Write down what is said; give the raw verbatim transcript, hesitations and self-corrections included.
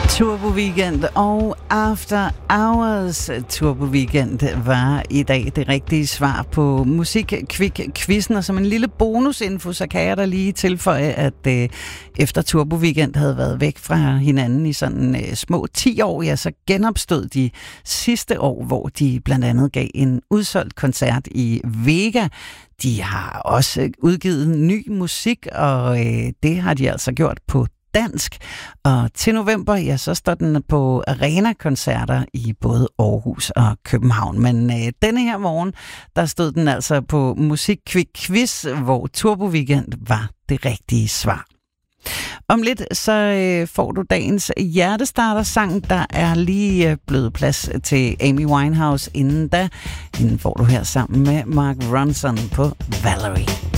Turbo Weekend og After Hours Turbo Weekend var i dag det rigtige svar på Musik-Kvik-quizzen, og som en lille bonusinfo, så kan jeg da lige tilføje, at øh, efter Turbo Weekend havde været væk fra hinanden i sådan øh, små ti år, ja, så genopstod de sidste år, hvor de blandt andet gav en udsolgt koncert i Vega. De har også udgivet ny musik, og øh, det har de altså gjort på dansk, og til november, ja, så står den på arena-koncerter i både Aarhus og København. Men øh, denne her morgen, der stod den altså på Musik-Kvik-quiz, hvor Turbo Weekend var det rigtige svar. Om lidt, så øh, får du dagens hjertestarter-sang. Der er lige øh, blevet plads til Amy Winehouse inden da. Inden får du her sammen med Mark Ronson på Valerie.